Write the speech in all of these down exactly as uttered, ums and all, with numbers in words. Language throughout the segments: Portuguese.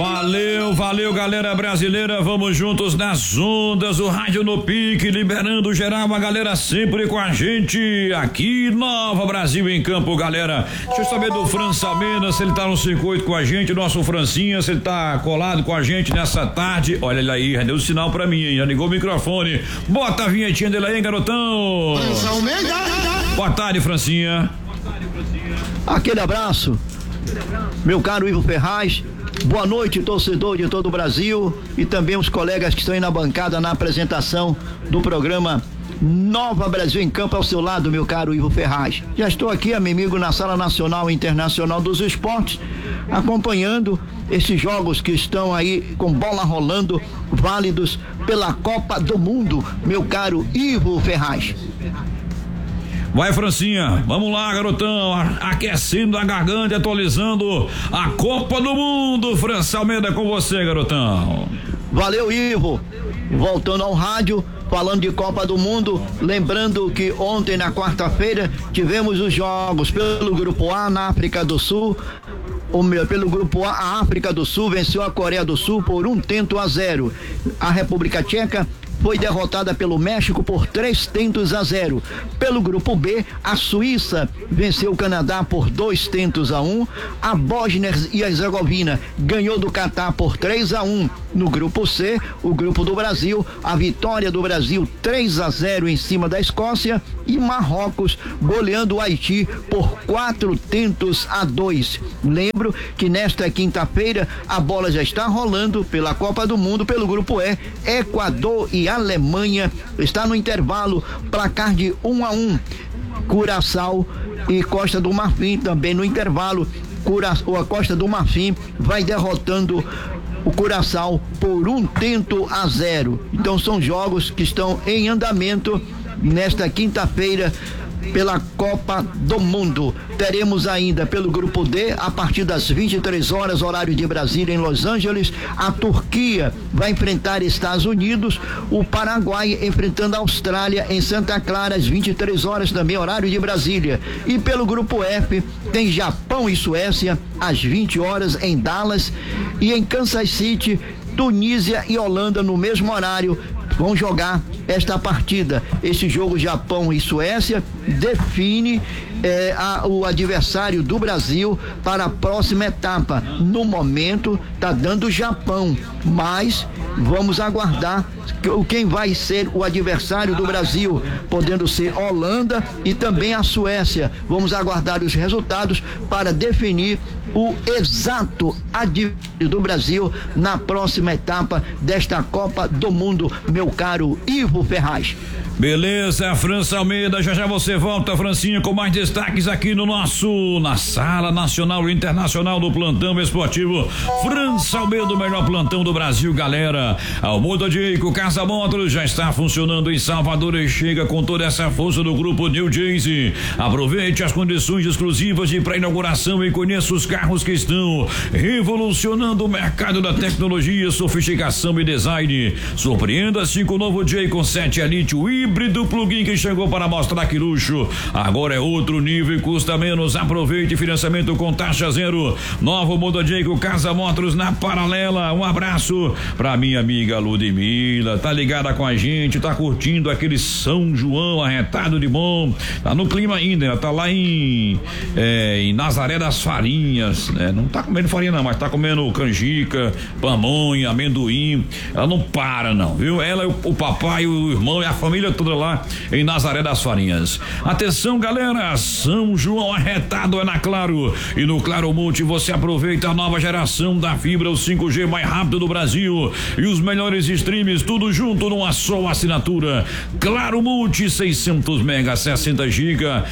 Valeu, valeu, galera brasileira, vamos juntos nas ondas, o Rádio no Pique, liberando geral, a galera sempre com a gente, aqui Nova Brasil em Campo, galera. Deixa eu saber do França Mena, se ele tá no circuito com a gente, nosso Francinha, se ele tá colado com a gente nessa tarde. Olha ele aí, já deu sinal pra mim, hein? Já ligou o microfone. Bota a vinhetinha dele aí, hein, garotão. Boa tarde, Francinha. Aquele abraço, meu caro Ivo Ferraz. Boa noite, torcedor de todo o Brasil e também os colegas que estão aí na bancada na apresentação do programa Nova Brasil em Campo ao seu lado, meu caro Ivo Ferraz. Já estou aqui, amigo, na Sala Nacional e Internacional dos Esportes, acompanhando esses jogos que estão aí com bola rolando, válidos pela Copa do Mundo, meu caro Ivo Ferraz. Vai, Francinha, vamos lá, garotão, aquecendo a garganta, atualizando a Copa do Mundo. França Almeida, com você, garotão. Valeu, Ivo. Voltando ao rádio, falando de Copa do Mundo, lembrando que ontem, na quarta-feira, tivemos os jogos pelo Grupo A na África do Sul. O meu, pelo Grupo A, a África do Sul venceu a Coreia do Sul por um tento a zero. A República Tcheca foi derrotada pelo México por três tentos a zero. Pelo Grupo B, a Suíça venceu o Canadá por dois tentos a um. A Bósnia e Herzegovina ganhou do Catar por três a um. No Grupo C, o Grupo do Brasil, a vitória do Brasil três a zero em cima da Escócia e Marrocos goleando o Haiti por quatro tentos a dois. Lembro que nesta quinta-feira a bola já está rolando pela Copa do Mundo pelo Grupo E. Equador e Alemanha está no intervalo, placar de um a um. Curaçao e Costa do Marfim também no intervalo. Curaçao, a Costa do Marfim vai derrotando o Curaçao por um tento a zero. Então são jogos que estão em andamento nesta quinta-feira pela Copa do Mundo. Teremos ainda pelo Grupo D, a partir das vinte e três horas, horário de Brasília, em Los Angeles, a Turquia vai enfrentar Estados Unidos, o Paraguai enfrentando a Austrália em Santa Clara às vinte e três horas, também horário de Brasília. E pelo Grupo F tem Japão e Suécia às vinte horas em Dallas, e em Kansas City, Tunísia e Holanda no mesmo horário vão jogar esta partida. Esse jogo Japão e Suécia define eh, a, o adversário do Brasil para a próxima etapa. No momento tá dando Japão, mas vamos aguardar quem vai ser o adversário do Brasil, podendo ser Holanda e também a Suécia. Vamos aguardar os resultados para definir o exato adversário do Brasil na próxima etapa desta Copa do Mundo, meu caro Ivo Ferraz. Beleza, França Almeida, já já você volta, Francinha, com mais destaques aqui no nosso, na Sala Nacional e Internacional do Plantão Esportivo. França Almeida, o melhor plantão do Brasil, galera. A Moda Jayco Casa Motors já está funcionando em Salvador e chega com toda essa força do grupo New Jersey. Aproveite as condições exclusivas de pré-inauguração e conheça os carros que estão revolucionando o mercado da tecnologia, sofisticação e design. Surpreenda-se com o novo Jayco sete Elite híbrido plug-in que chegou para mostrar que luxo. Agora é outro nível e custa menos. Aproveite financiamento com taxa zero. Novo Moda Jayco Casa Motors na Paralela. Um abraço pra minha amiga Ludmila, tá ligada com a gente, tá curtindo aquele São João arretado de bom, tá no clima ainda, ela tá lá em é, em Nazaré das Farinhas, né? Não tá comendo farinha não, mas tá comendo canjica, pamonha, amendoim, ela não para não, viu? Ela, o, o papai, o irmão e a família toda lá em Nazaré das Farinhas. Atenção, galera, São João arretado é na Claro, e no Claro Multi você aproveita a nova geração da fibra, o cinco G mais rápido do Brasil e os melhores streams, tudo junto numa só assinatura. Claro Multi, seiscentos mega, sessenta giga,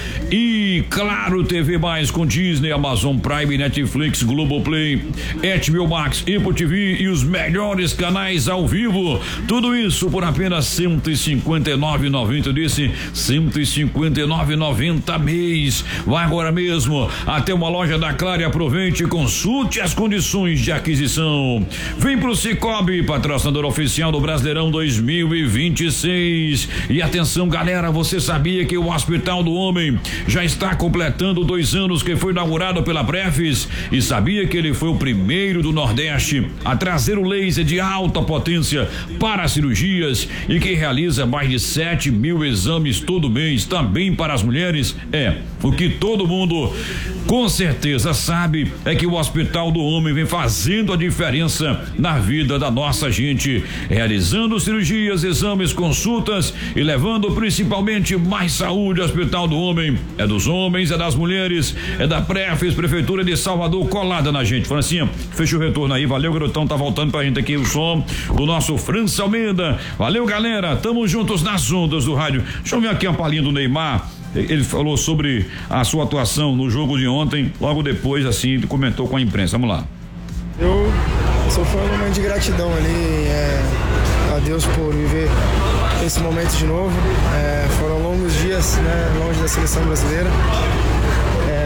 e Claro T V mais com Disney, Amazon Prime, Netflix, Globoplay, H B O Max, Apple T V e os melhores canais ao vivo. Tudo isso por apenas cento e cinquenta e nove reais e noventa centavos. Disse cento e cinquenta e nove reais e noventa centavos mês. Vai agora mesmo até uma loja da Claro e aproveite e consulte as condições de aquisição. Vem pro Cicobi, patrocinador oficial do Brasileirão dois mil e vinte e seis. E atenção, galera, você sabia que o Hospital do Homem já está completando dois anos que foi inaugurado pela Prefis? mulheres e sabia que ele foi o primeiro do Nordeste a trazer o laser de alta potência para cirurgias e que realiza mais de sete mil exames todo mês também para as mulheres? É, o que todo mundo com certeza sabe é que o Hospital do Homem vem fazendo a diferença na vida da nossa gente, realizando cirurgias, exames, consultas e levando principalmente mais saúde. O Hospital do Homem é dos homens, é das mulheres, é da Prefes, Prefeitura de Salvador, colada na gente. Francinha, fecha o retorno aí, valeu, garotão, tá voltando pra gente aqui o som do nosso França Almeida. Valeu, galera, tamo juntos nas ondas do rádio. Deixa eu ver aqui a palhinha do Neymar. Ele falou sobre a sua atuação no jogo de ontem, logo depois, assim, ele comentou com a imprensa. Vamos lá. Eu só foi um momento de gratidão ali, é, a Deus por viver esse momento de novo. É, foram longos dias, né, longe da seleção brasileira. É,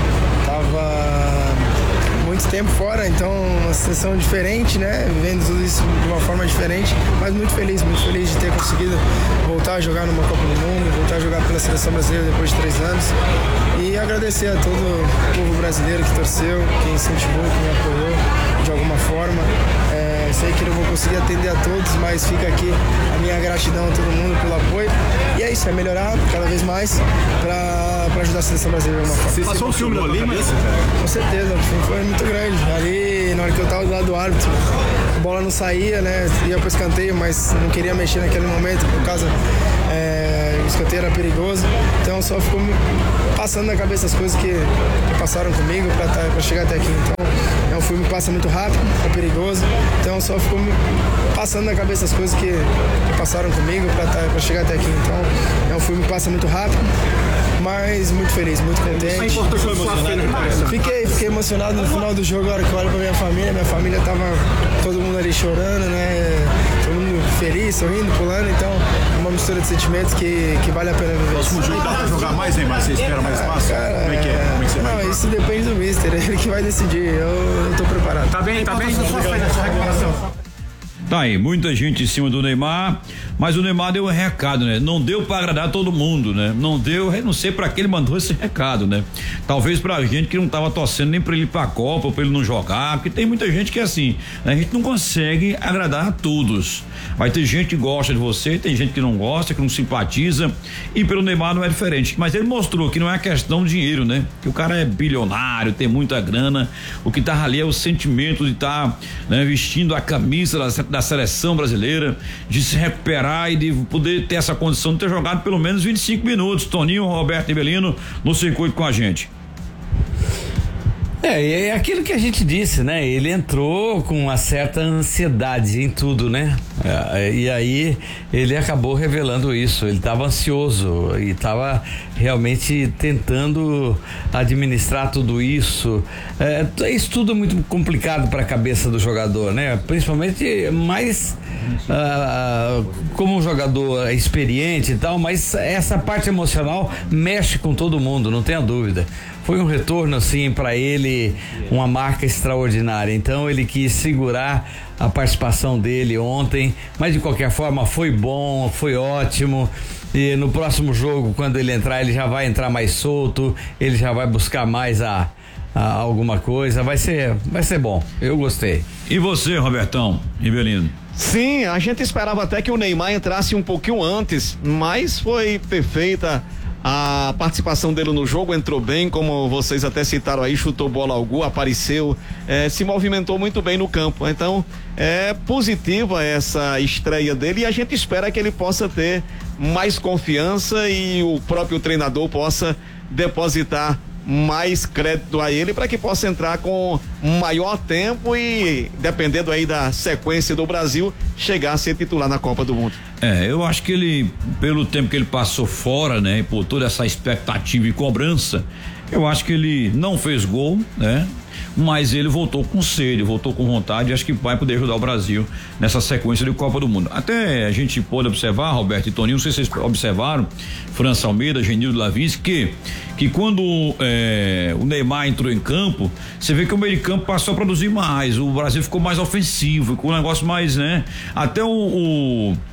tava muito tempo fora, então uma sensação diferente, né, vivendo tudo isso de uma forma diferente, mas muito feliz, muito feliz de ter conseguido voltar a jogar numa Copa do Mundo, voltar a jogar pela seleção brasileira depois de três anos e agradecer a todo o povo brasileiro que torceu, que incentivou, que me apoiou de alguma forma. É, sei que não vou conseguir atender a todos, mas fica aqui a minha gratidão a todo mundo pelo apoio. E é isso, é melhorar cada vez mais para ajudar a seleção brasileira de uma forma. Você passou o filme ali, mas... Com certeza, o filme foi muito grande. Ali, na hora que eu tava do lado do árbitro, a bola não saía, né? Ia pro escanteio, mas não queria mexer naquele momento por causa... É, o escanteio era perigoso, então só ficou me passando na cabeça as coisas que, que passaram comigo para chegar até aqui. Então é um filme que passa muito rápido, é perigoso, então só ficou me passando na cabeça as coisas que, que passaram comigo para chegar até aqui. Então é um filme que passa muito rápido, mas muito feliz, muito contente. Fiquei, fiquei emocionado no final do jogo, na hora que eu olho pra minha família, minha família tava todo mundo ali chorando, né? Todo mundo feliz, sorrindo, pulando, então é uma mistura de sentimentos que, que vale a pena viver. Próximo jogo dá pra jogar mais, Neymar? Você espera mais espaço? Cara, Como é que é? Como é que você não, vai? isso depende do mister, ele que vai decidir, eu, eu tô preparado. Tá bem, tá bem? Tá aí, muita gente em cima do Neymar, mas o Neymar deu um recado, né? Não deu pra agradar todo mundo, né? Não deu, não sei pra que ele mandou esse recado, né? Talvez pra gente que não tava torcendo nem pra ele ir pra Copa, ou pra ele não jogar, porque tem muita gente que é assim, né? A gente não consegue agradar a todos. Vai ter gente que gosta de você, tem gente que não gosta, que não simpatiza, e pelo Neymar não é diferente, mas ele mostrou que não é questão de dinheiro, né? Que o cara é bilionário, tem muita grana, o que tá ali é o sentimento de estar, tá, né, vestindo a camisa da da seleção brasileira, de se recuperar e de poder ter essa condição de ter jogado pelo menos vinte e cinco minutos. Toninho, Roberto e Belino no circuito com a gente. É, é aquilo que a gente disse, né? Ele entrou com uma certa ansiedade em tudo, né? É, e aí ele acabou revelando isso. Ele estava ansioso e estava realmente tentando administrar tudo isso. É, isso tudo é muito complicado para a cabeça do jogador, né? Principalmente mais ah, como um jogador experiente e tal, mas essa parte emocional mexe com todo mundo, não tenha dúvida. Foi um retorno, assim, para ele, uma marca extraordinária. Então ele quis segurar a participação dele ontem, mas de qualquer forma foi bom, foi ótimo. E no próximo jogo, quando ele entrar, ele já vai entrar mais solto, ele já vai buscar mais a, a alguma coisa. Vai ser, vai ser bom. Eu gostei. E você, Robertão Rivelino? Sim, a gente esperava até que o Neymar entrasse um pouquinho antes, mas foi perfeita a participação dele no jogo, entrou bem, como vocês até citaram aí, chutou bola ao gol, apareceu, eh, se movimentou muito bem no campo. Então, é positiva essa estreia dele e a gente espera que ele possa ter mais confiança e o próprio treinador possa depositar mais crédito a ele para que possa entrar com maior tempo e, dependendo aí da sequência do Brasil, chegar a ser titular na Copa do Mundo. É, eu acho que ele, pelo tempo que ele passou fora, né, e por toda essa expectativa e cobrança, eu acho que ele não fez gol, né? Mas ele voltou com sede, voltou com vontade, acho que vai poder ajudar o Brasil nessa sequência de Copa do Mundo. Até a gente pode observar, Roberto e Toninho, não sei se vocês observaram, França Almeida, Genildo Lavinski, que que quando é, o Neymar entrou em campo, você vê que o meio de campo passou a produzir mais, o Brasil ficou mais ofensivo, ficou um negócio mais, né? Até o, o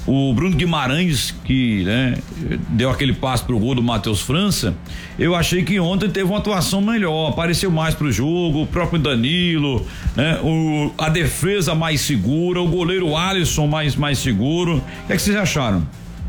O Bruno Guimarães, que, né, deu aquele passe pro gol do Matheus França, eu achei que ontem teve uma atuação melhor, apareceu mais pro jogo, o próprio Danilo, né, o, a defesa mais segura, o goleiro Alisson mais, mais seguro. O que é que vocês acharam?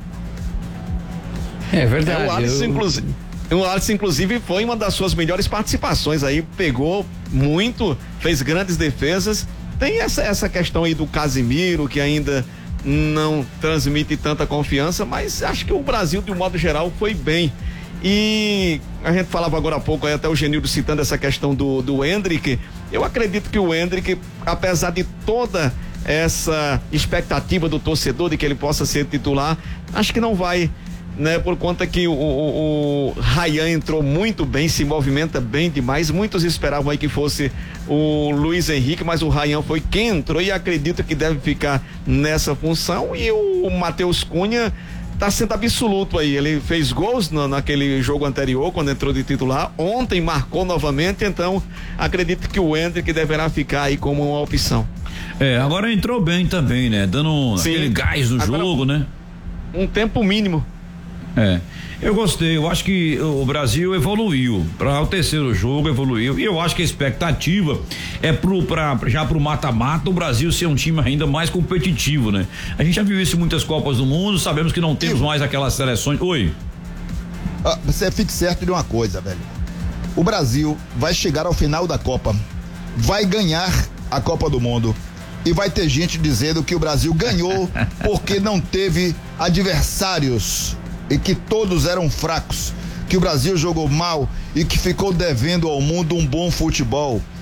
É verdade. É, o Alisson, eu... inclusive, o Alisson, inclusive, foi uma das suas melhores participações aí, pegou muito, fez grandes defesas. Tem essa, essa questão aí do Casimiro, que ainda não transmite tanta confiança, mas acho que o Brasil, de um modo geral, foi bem. E a gente falava agora há pouco, aí até o Genildo citando essa questão do, do Endrick. Eu acredito que o Endrick, apesar de toda essa expectativa do torcedor de que ele possa ser titular, acho que não vai, né? Por conta que o, o, o Ryan entrou muito bem, se movimenta bem demais. Muitos esperavam aí que fosse o Luiz Henrique, mas o Ryan foi quem entrou e acredito que deve ficar nessa função. E o, o Matheus Cunha tá sendo absoluto aí. Ele fez gols no, naquele jogo anterior, quando entrou de titular. Ontem marcou novamente, então acredito que o Endrick deverá ficar aí como uma opção. É, agora entrou bem também, né? Dando Sim. aquele gás no Agora, jogo, né? Um tempo mínimo. É, eu gostei, eu acho que o Brasil evoluiu, para o terceiro jogo evoluiu, e eu acho que a expectativa é pro, pra, já pro mata-mata o Brasil ser um time ainda mais competitivo, né? A gente já viu isso em muitas Copas do Mundo, sabemos que não temos mais aquelas seleções. Oi. Ah, você fique certo de uma coisa, velho. O Brasil vai chegar ao final da Copa, vai ganhar a Copa do Mundo. E vai ter gente dizendo que o Brasil ganhou porque não teve adversários e que todos eram fracos, que o Brasil jogou mal e que ficou devendo ao mundo um bom futebol.